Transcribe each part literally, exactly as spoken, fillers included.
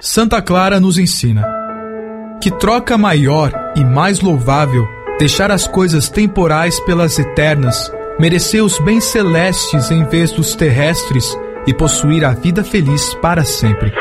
Santa Clara nos ensina: que troca maior e mais louvável deixar as coisas temporais pelas eternas, merecer os bens celestes em vez dos terrestres e possuir a vida feliz para sempre.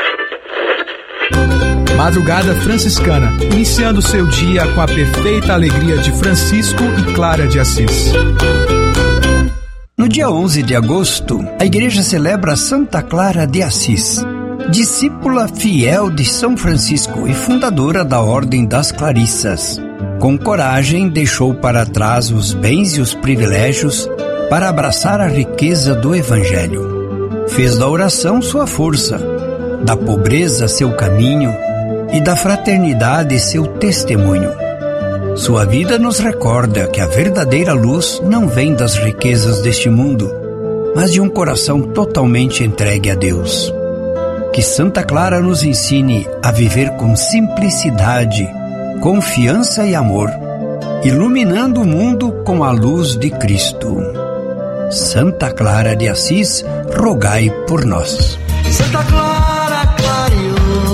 Madrugada Franciscana, iniciando seu dia com a perfeita alegria de Francisco e Clara de Assis. No dia onze de agosto, a Igreja celebra Santa Clara de Assis, discípula fiel de São Francisco e fundadora da Ordem das Clarissas. Com coragem, deixou para trás os bens e os privilégios para abraçar a riqueza do Evangelho. Fez da oração sua força, da pobreza seu caminho e da fraternidade seu testemunho. Sua vida nos recorda que a verdadeira luz não vem das riquezas deste mundo, mas de um coração totalmente entregue a Deus. Que Santa Clara nos ensine a viver com simplicidade, confiança e amor, iluminando o mundo com a luz de Cristo. Santa Clara de Assis, rogai por nós. Santa Clara clareou.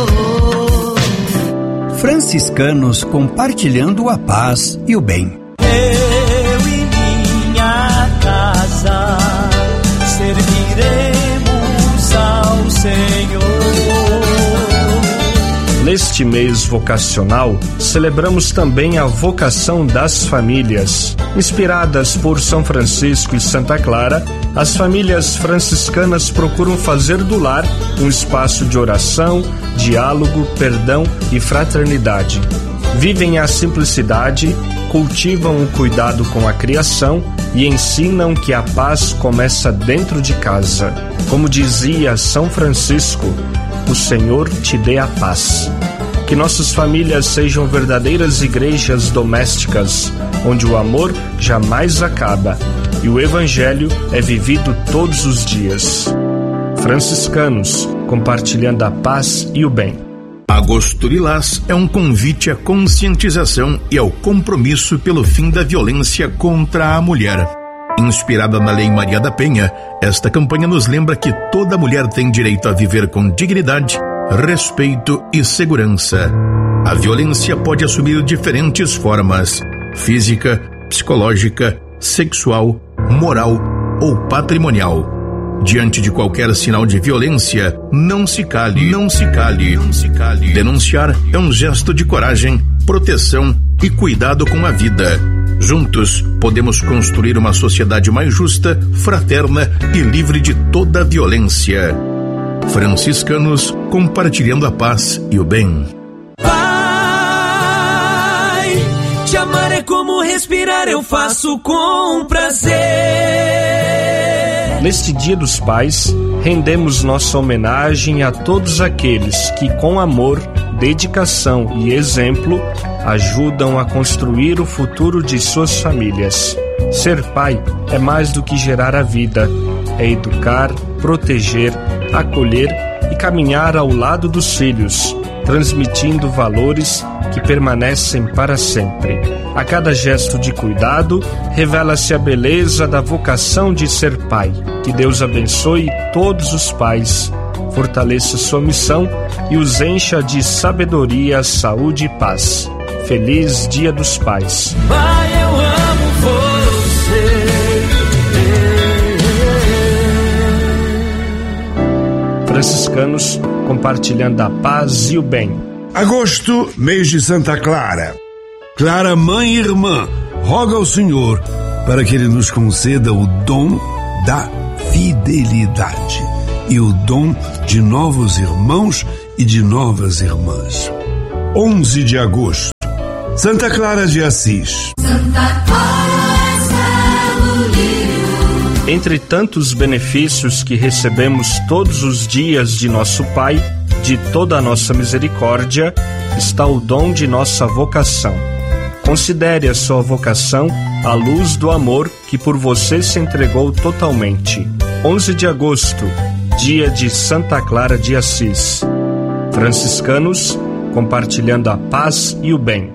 Franciscanos compartilhando a paz e o bem. Eu e minha casa serviremos ao Senhor. Neste mês vocacional, celebramos também a vocação das famílias. Inspiradas por São Francisco e Santa Clara, as famílias franciscanas procuram fazer do lar um espaço de oração, diálogo, perdão e fraternidade. Vivem a simplicidade, cultivam o cuidado com a criação e ensinam que a paz começa dentro de casa. Como dizia São Francisco, o Senhor te dê a paz. Que nossas famílias sejam verdadeiras igrejas domésticas, onde o amor jamais acaba e o Evangelho é vivido todos os dias. Franciscanos, compartilhando a paz e o bem. Agosto Lilás é um convite à conscientização e ao compromisso pelo fim da violência contra a mulher. Inspirada na Lei Maria da Penha, esta campanha nos lembra que toda mulher tem direito a viver com dignidade, respeito e segurança. A violência pode assumir diferentes formas: física, psicológica, sexual, moral ou patrimonial. Diante de qualquer sinal de violência, não se cale, não se cale, não se cale. Denunciar é um gesto de coragem, proteção e cuidado com a vida. Juntos, podemos construir uma sociedade mais justa, fraterna e livre de toda violência. Franciscanos, compartilhando a paz e o bem. Pai, te amar é como respirar, eu faço com prazer. Neste Dia dos Pais, rendemos nossa homenagem a todos aqueles que, com amor, dedicação e exemplo, ajudam a construir o futuro de suas famílias. Ser pai é mais do que gerar a vida, é educar, proteger, acolher e caminhar ao lado dos filhos, transmitindo valores que permanecem para sempre. A cada gesto de cuidado, revela-se a beleza da vocação de ser pai. Que Deus abençoe todos os pais, fortaleça sua missão e os encha de sabedoria, saúde e paz. Feliz Dia dos Pais. Pai, eu amo você. Franciscanos, compartilhando a paz e o bem. Agosto, mês de Santa Clara. Clara, mãe e irmã, roga ao Senhor para que Ele nos conceda o dom da fidelidade e o dom de novos irmãos e de novas irmãs. onze de agosto, Santa Clara de Assis. Santa Clara, céu lírio. Entre tantos benefícios que recebemos todos os dias de nosso Pai, de toda a nossa misericórdia, está o dom de nossa vocação. Considere a sua vocação à luz do amor que por você se entregou totalmente. onze de agosto, dia de Santa Clara de Assis. Franciscanos, compartilhando a paz e o bem.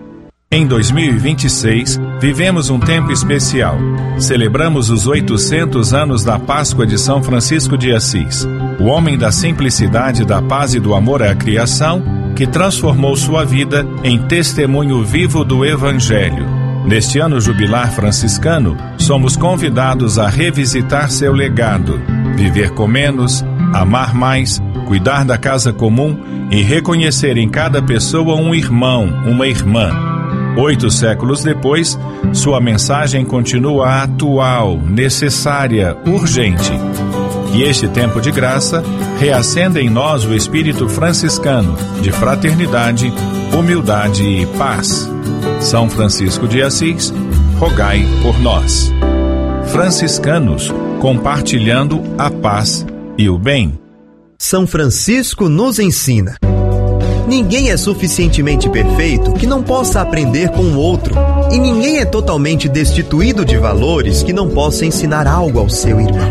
Em dois mil e vinte e seis, vivemos um tempo especial. Celebramos os oitocentos anos da Páscoa de São Francisco de Assis, o homem da simplicidade, da paz e do amor à criação, que transformou sua vida em testemunho vivo do Evangelho. Neste ano jubilar franciscano, somos convidados a revisitar seu legado, viver com menos, amar mais, cuidar da casa comum e reconhecer em cada pessoa um irmão, uma irmã. Oito séculos depois, sua mensagem continua atual, necessária, urgente. Que este tempo de graça reacenda em nós o espírito franciscano de fraternidade, humildade e paz. São Francisco de Assis, rogai por nós. Franciscanos, compartilhando a paz e o bem. São Francisco nos ensina: ninguém é suficientemente perfeito que não possa aprender com o outro, e ninguém é totalmente destituído de valores que não possa ensinar algo ao seu irmão.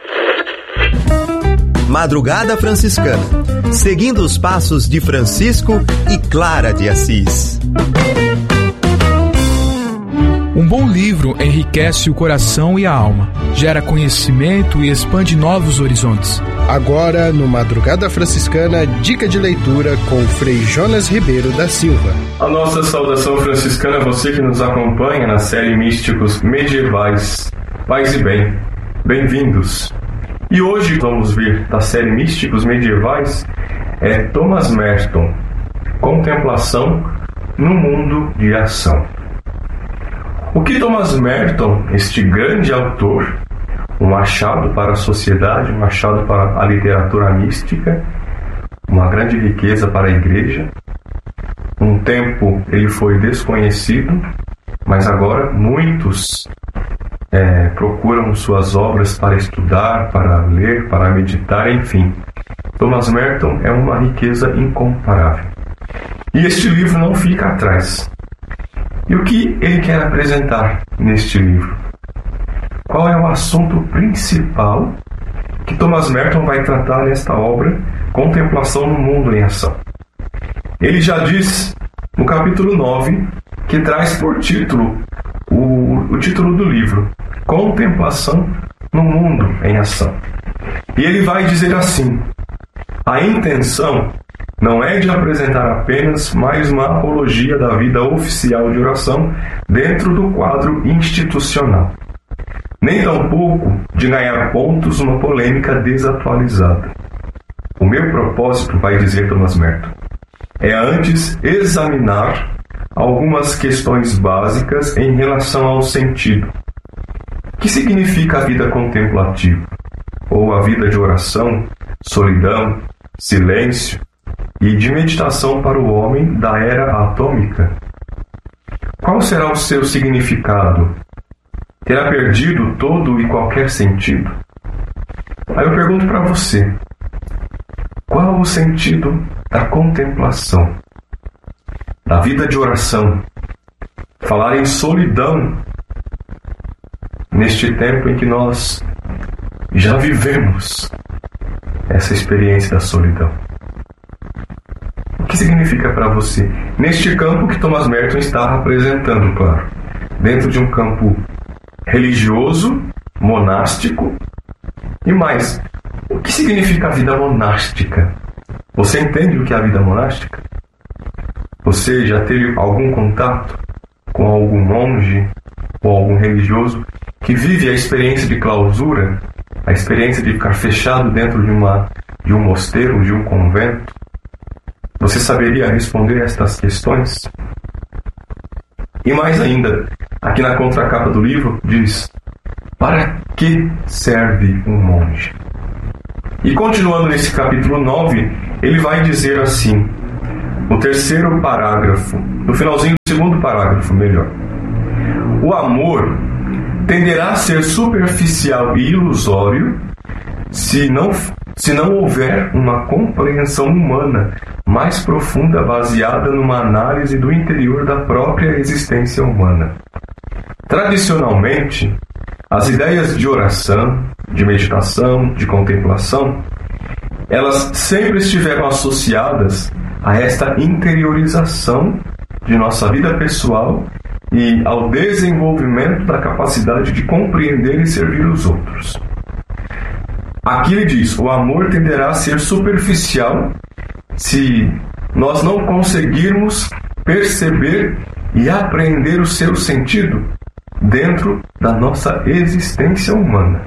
Madrugada Franciscana, seguindo os passos de Francisco e Clara de Assis. Um bom livro enriquece o coração e a alma, gera conhecimento e expande novos horizontes. Agora, no Madrugada Franciscana, dica de leitura com Frei Jonas Ribeiro da Silva. A nossa saudação franciscana a você que nos acompanha na série Místicos Medievais. Paz e bem, bem-vindos. E hoje vamos ver da série Místicos Medievais é Thomas Merton, Contemplação no Mundo de Ação. O que Thomas Merton, este grande autor, um achado para a sociedade, um achado para a literatura mística, uma grande riqueza para a igreja. Um tempo ele foi desconhecido, mas agora muitos é, procuram suas obras para estudar, para ler, para meditar, enfim. Thomas Merton é uma riqueza incomparável. E este livro não fica atrás. E o que ele quer apresentar neste livro? Qual é o assunto principal que Thomas Merton vai tratar nesta obra, Contemplação no Mundo em Ação? Ele já diz no capítulo nove, que traz por título o, o título do livro, Contemplação no Mundo em Ação. E ele vai dizer assim: a intenção não é de apresentar apenas mais uma apologia da vida oficial de oração dentro do quadro institucional, nem tampouco de ganhar pontos numa polêmica desatualizada. O meu propósito, vai dizer Thomas Merton, é antes examinar algumas questões básicas em relação ao sentido. O que significa a vida contemplativa? Ou a vida de oração, solidão, silêncio e de meditação para o homem da era atômica? Qual será o seu significado? Terá perdido todo e qualquer sentido? Aí eu pergunto para você, qual o sentido da contemplação, da vida de oração? Falar em solidão neste tempo em que nós já vivemos essa experiência da solidão. O que significa para você? Neste campo que Thomas Merton está apresentando, claro, dentro de um campo religioso, monástico, e mais, o que significa a vida monástica? Você entende o que é a vida monástica? Você já teve algum contato com algum monge ou algum religioso que vive a experiência de clausura, a experiência de ficar fechado dentro de, uma, de um mosteiro, de um convento? Você saberia responder estas questões? E mais ainda, aqui na contracapa do livro diz: para que serve um monge? E continuando nesse capítulo nove, ele vai dizer assim, no terceiro parágrafo, no finalzinho do segundo parágrafo, melhor: o amor tenderá a ser superficial e ilusório se não, se não houver uma compreensão humana mais profunda, baseada numa análise do interior da própria existência humana. Tradicionalmente, as ideias de oração, de meditação, de contemplação, elas sempre estiveram associadas a esta interiorização de nossa vida pessoal e ao desenvolvimento da capacidade de compreender e servir os outros. Aqui ele diz: o amor tenderá a ser superficial se nós não conseguirmos perceber e apreender o seu sentido dentro da nossa existência humana.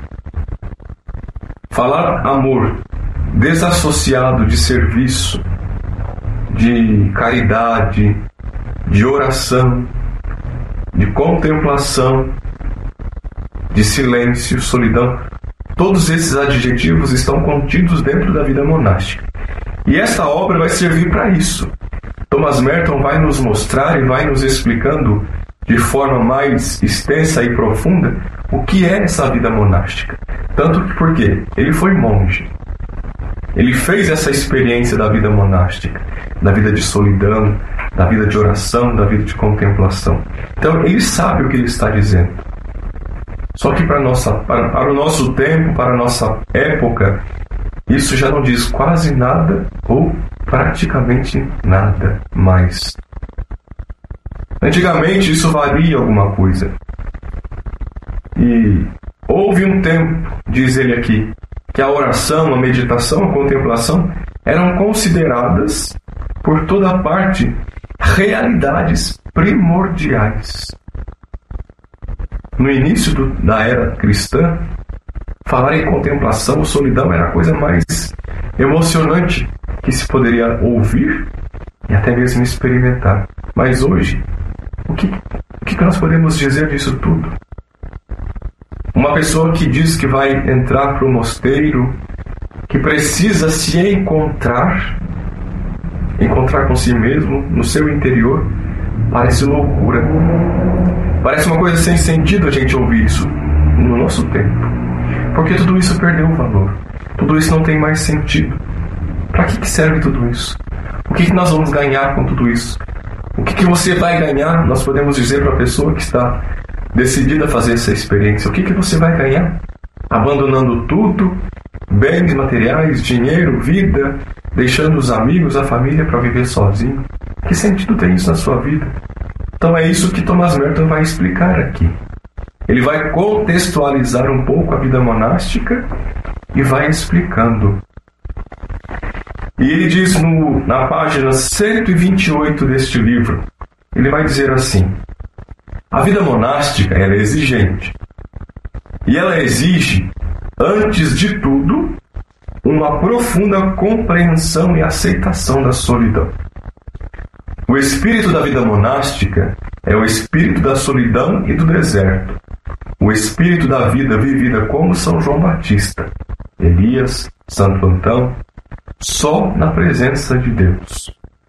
Falar amor desassociado de serviço, de caridade, de oração, de contemplação, de silêncio, solidão, todos esses adjetivos estão contidos dentro da vida monástica. E esta obra vai servir para isso. Thomas Merton vai nos mostrar e vai nos explicando de forma mais extensa e profunda o que é essa vida monástica. Tanto que porque ele foi monge. Ele fez essa experiência da vida monástica, da vida de solidão, da vida de oração, da vida de contemplação. Então ele sabe o que ele está dizendo. Só que para, nossa, para, para o nosso tempo, para a nossa época, isso já não diz quase nada ou praticamente nada mais. Antigamente isso valia alguma coisa. E houve um tempo, diz ele aqui, que a oração, a meditação, a contemplação eram consideradas por toda parte realidades primordiais. No início do, da era cristã, falar em contemplação ou solidão era a coisa mais emocionante que se poderia ouvir e até mesmo experimentar. Mas hoje, o que, o que nós podemos dizer disso tudo? Uma pessoa que diz que vai entrar para o mosteiro, que precisa se encontrar, encontrar com si mesmo, no seu interior, parece loucura. Parece uma coisa sem sentido a gente ouvir isso no nosso tempo. Porque tudo isso perdeu o valor. Tudo isso não tem mais sentido. Para que serve tudo isso? O que nós vamos ganhar com tudo isso? O que você vai ganhar? Nós podemos dizer para a pessoa que está decidida a fazer essa experiência. O que você vai ganhar? Abandonando tudo, bens materiais, dinheiro, vida, deixando os amigos, a família para viver sozinho. Que sentido tem isso na sua vida? Então é isso que Thomas Merton vai explicar aqui. Ele vai contextualizar um pouco a vida monástica e vai explicando. E ele diz no, na página cento e vinte e oito deste livro, ele vai dizer assim: a vida monástica ela é exigente. E ela exige, antes de tudo, uma profunda compreensão e aceitação da solidão. O espírito da vida monástica é o espírito da solidão e do deserto. O espírito da vida vivida como São João Batista, Elias, Santo Antão, só na presença de Deus.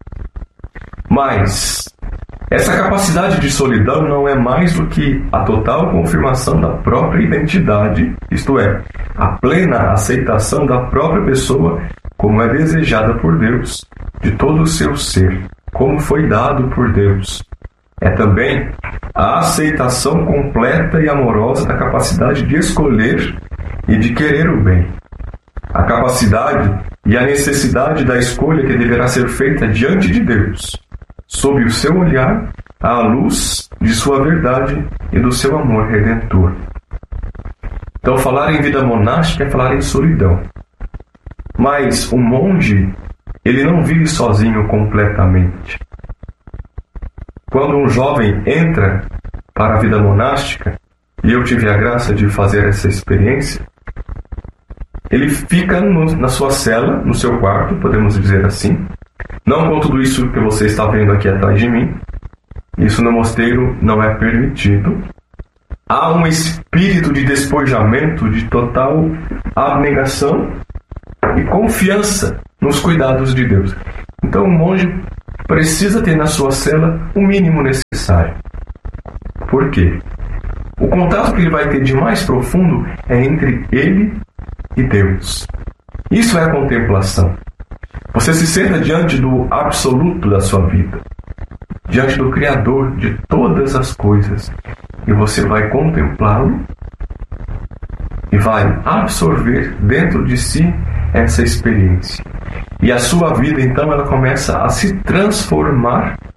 Mas essa capacidade de solidão não é mais do que a total confirmação da própria identidade, isto é, a plena aceitação da própria pessoa como é desejada por Deus, de todo o seu ser, como foi dado por Deus. É também a aceitação completa e amorosa da capacidade de escolher e de querer o bem. A capacidade e a necessidade da escolha que deverá ser feita diante de Deus, sob o seu olhar, à luz de sua verdade e do seu amor redentor. Então, falar em vida monástica é falar em solidão. Mas o monge, ele não vive sozinho completamente. Quando um jovem entra para a vida monástica, e eu tive a graça de fazer essa experiência, ele fica no, na sua cela, no seu quarto, podemos dizer assim, não com tudo isso que você está vendo aqui atrás de mim. Isso no mosteiro não é permitido. Há um espírito de despojamento, de total abnegação e confiança nos cuidados de Deus. Então o monge precisa ter na sua cela o mínimo necessário. Por quê? O contato que ele vai ter de mais profundo é entre ele e Deus. Isso é a contemplação. Você se senta diante do absoluto da sua vida, diante do Criador de todas as coisas, e você vai contemplá-lo e vai absorver dentro de si essa experiência. E a sua vida, então, ela começa a se transformar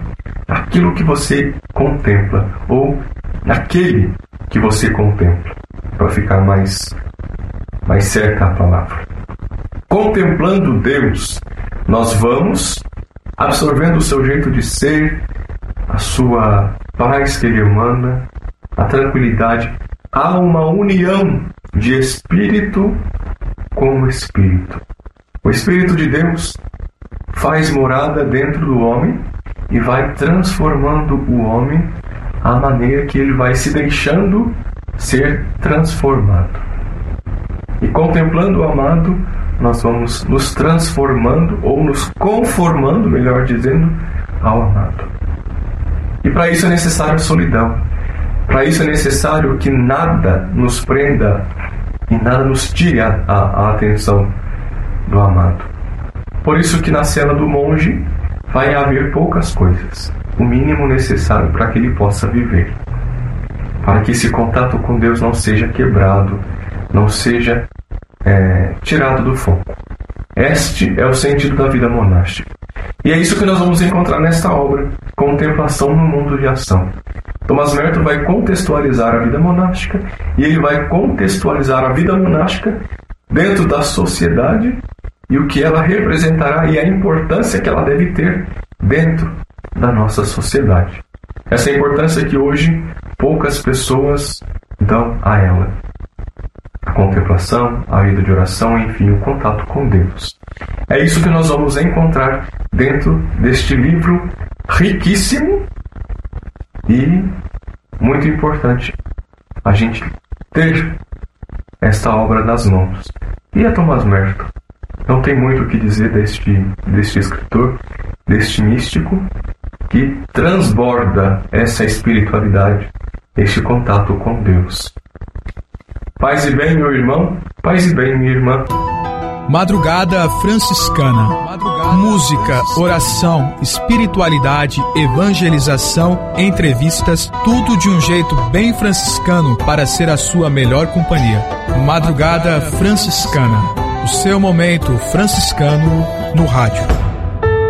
naquilo que você contempla, ou naquele que você contempla, para ficar mais, mais certa a palavra. Contemplando Deus, nós vamos absorvendo o seu jeito de ser, a sua paz que Ele emana, a tranquilidade. Há uma união de espírito com espírito. O Espírito de Deus faz morada dentro do homem e vai transformando o homem à maneira que ele vai se deixando ser transformado. E contemplando o amado, nós vamos nos transformando, ou nos conformando, melhor dizendo, ao amado. E para isso é necessário solidão. Para isso é necessário que nada nos prenda e nada nos tire a, a, a atenção do amado. Por isso que na cela do monge vai haver poucas coisas, o mínimo necessário para que ele possa viver, para que esse contato com Deus não seja quebrado, não seja é, tirado do foco. Este é o sentido da vida monástica. E é isso que nós vamos encontrar nesta obra, Contemplação no Mundo de Ação. Tomás Merton vai contextualizar a vida monástica, e ele vai contextualizar a vida monástica dentro da sociedade e o que ela representará e a importância que ela deve ter dentro da nossa sociedade. Essa importância que hoje poucas pessoas dão a ela. A contemplação, a vida de oração, enfim, o contato com Deus. É isso que nós vamos encontrar dentro deste livro riquíssimo e muito importante a gente ter esta obra nas mãos. E a Tomás Merton? Não tem muito o que dizer deste, deste escritor, deste místico, que transborda essa espiritualidade, este contato com Deus. Paz e bem, meu irmão, paz e bem, minha irmã. Madrugada Franciscana. Madrugada Música, franciscana. Oração, espiritualidade, evangelização, entrevistas, tudo de um jeito bem franciscano para ser a sua melhor companhia. Madrugada Franciscana. O seu momento franciscano no rádio.